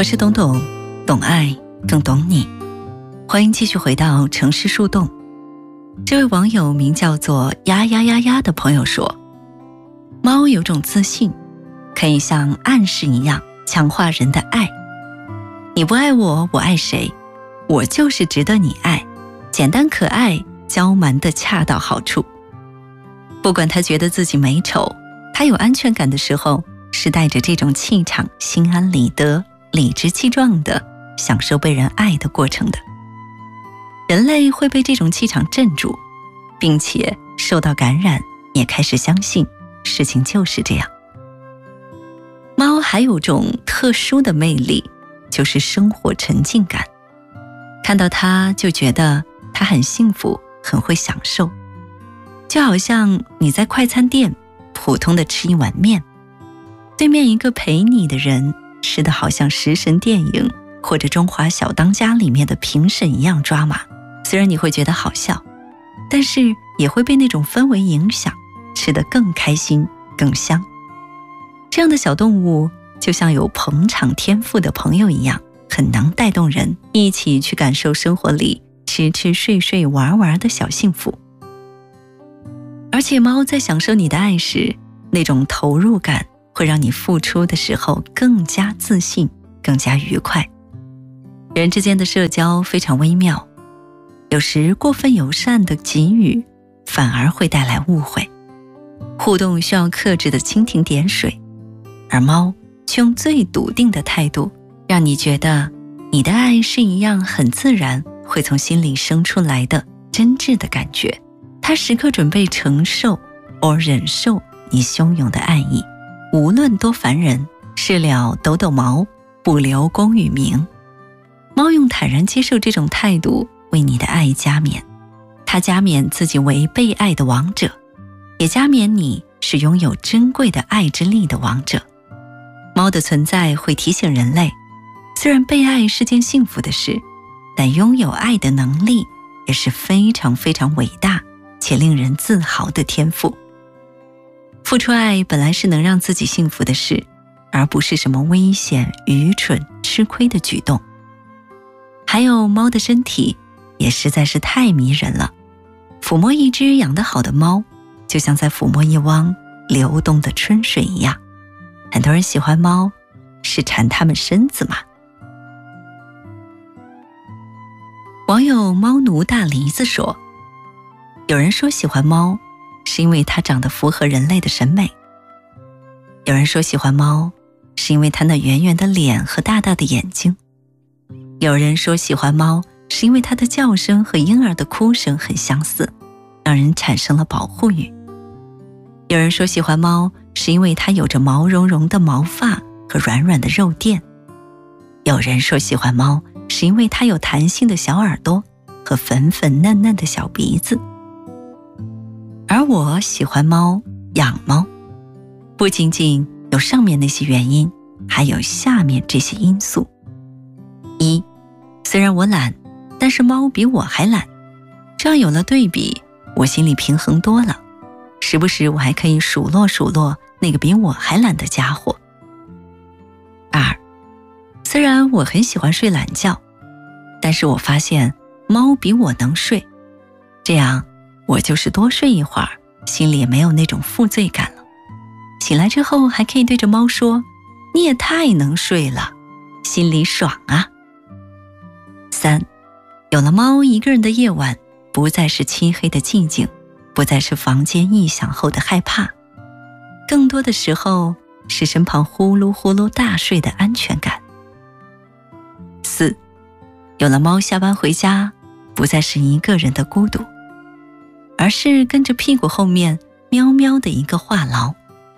我是懂懂，懂爱更懂你。欢迎继续回到城市树洞。这位网友名叫做呀呀呀呀的朋友说，猫有种自信，可以像暗示一样强化人的爱。你不爱我，我爱谁？我就是值得你爱，简单可爱，娇蛮的恰到好处。不管他觉得自己美丑，他有安全感的时候，是带着这种气场，心安理得，理直气壮的享受被人爱的过程的。人类会被这种气场镇住，并且受到感染，也开始相信事情就是这样。猫还有种特殊的魅力，就是生活沉浸感。看到它就觉得它很幸福，很会享受。就好像你在快餐店普通的吃一碗面，对面一个陪你的人吃得好像食神电影或者中华小当家里面的评审一样抓马。虽然你会觉得好笑，但是也会被那种氛围影响，吃得更开心更香。这样的小动物就像有捧场天赋的朋友一样，很能带动人一起去感受生活里吃吃睡睡玩玩的小幸福。而且猫在享受你的爱时，那种投入感会让你付出的时候更加自信，更加愉快。人之间的社交非常微妙，有时过分友善的给予反而会带来误会。互动需要克制的蜻蜓点水，而猫却用最笃定的态度，让你觉得你的爱是一样很自然会从心里生出来的真挚的感觉。它时刻准备承受或忍受你汹涌的爱意，无论多烦人，事了抖抖毛，不留功与名。猫用坦然接受这种态度为你的爱加冕，它加冕自己为被爱的王者，也加冕你是拥有珍贵的爱之力的王者。猫的存在会提醒人类，虽然被爱是件幸福的事，但拥有爱的能力也是非常非常伟大且令人自豪的天赋。付出爱本来是能让自己幸福的事，而不是什么危险、愚蠢、吃亏的举动。还有猫的身体也实在是太迷人了，抚摸一只养得好的猫，就像在抚摸一汪流动的春水一样。很多人喜欢猫，是馋它们身子吗？网友猫奴大梨子说，有人说喜欢猫是因为它长得符合人类的审美，有人说喜欢猫是因为它那圆圆的脸和大大的眼睛，有人说喜欢猫是因为它的叫声和婴儿的哭声很相似，让人产生了保护欲。有人说喜欢猫是因为它有着毛茸茸的毛发和软软的肉垫，有人说喜欢猫是因为它有弹性的小耳朵和粉粉嫩嫩的小鼻子。而我喜欢猫，养猫，不仅仅有上面那些原因，还有下面这些因素。一，虽然我懒，但是猫比我还懒，这样有了对比，我心里平衡多了，时不时我还可以数落数落那个比我还懒的家伙。二，虽然我很喜欢睡懒觉，但是我发现猫比我能睡，这样我就是多睡一会儿，心里也没有那种负罪感了。醒来之后还可以对着猫说，你也太能睡了，心里爽啊。三，有了猫，一个人的夜晚不再是漆黑的寂静，不再是房间异响后的害怕，更多的时候是身旁呼噜呼噜大睡的安全感。四，有了猫，下班回家不再是一个人的孤独，而是跟着屁股后面喵喵的一个话痨。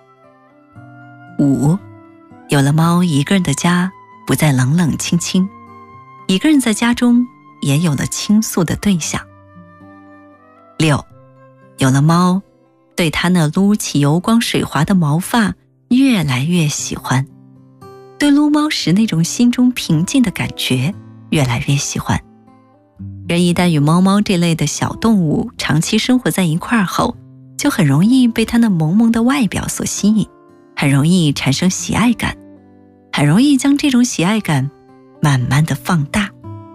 五，有了猫，一个人的家不再冷冷清清，一个人在家中也有了倾诉的对象。六，有了猫，对它那撸起油光水滑的毛发越来越喜欢，对撸猫时那种心中平静的感觉越来越喜欢。人一旦与猫猫这类的小动物长期生活在一块儿后，就很容易被它那萌萌的外表所吸引，很容易产生喜爱感，很容易将这种喜爱感慢慢的放大。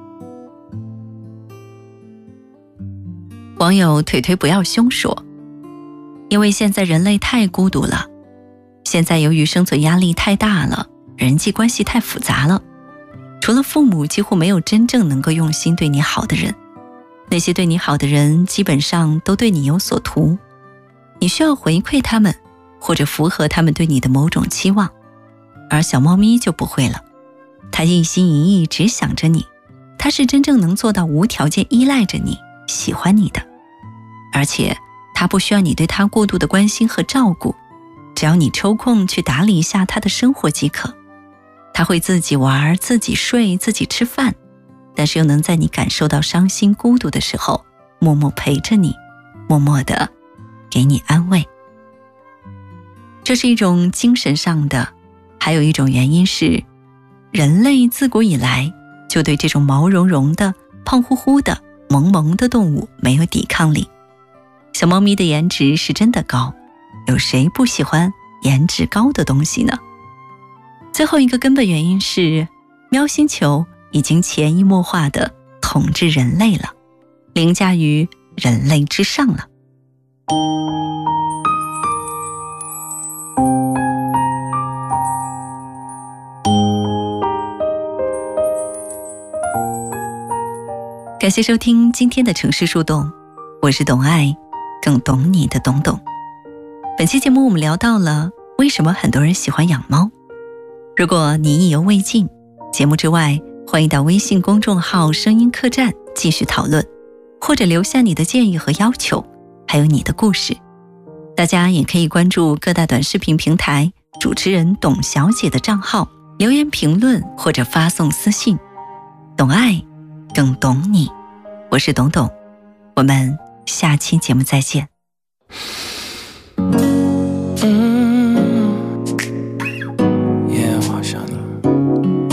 网友腿腿不要凶说，因为现在人类太孤独了，现在由于生存压力太大了，人际关系太复杂了，除了父母几乎没有真正能够用心对你好的人，那些对你好的人基本上都对你有所图，你需要回馈他们或者符合他们对你的某种期望，而小猫咪就不会了，它一心一意只想着你，它是真正能做到无条件依赖着你，喜欢你的，而且它不需要你对它过度的关心和照顾，只要你抽空去打理一下它的生活即可。它会自己玩，自己睡，自己吃饭，但是又能在你感受到伤心孤独的时候默默陪着你，默默地给你安慰。这是一种精神上的，还有一种原因是人类自古以来就对这种毛茸茸的、胖乎乎的、萌萌的动物没有抵抗力。小猫咪的颜值是真的高，有谁不喜欢颜值高的东西呢？最后一个根本原因是喵星球已经潜移默化地统治人类了，凌驾于人类之上了。感谢收听今天的城市树洞，我是懂爱更懂你的懂懂。本期节目我们聊到了为什么很多人喜欢养猫。如果你意犹未尽，节目之外欢迎到微信公众号声音客栈继续讨论，或者留下你的建议和要求，还有你的故事。大家也可以关注各大短视频平台主持人董小姐的账号，留言评论或者发送私信。懂爱更懂你，我是董董，我们下期节目再见。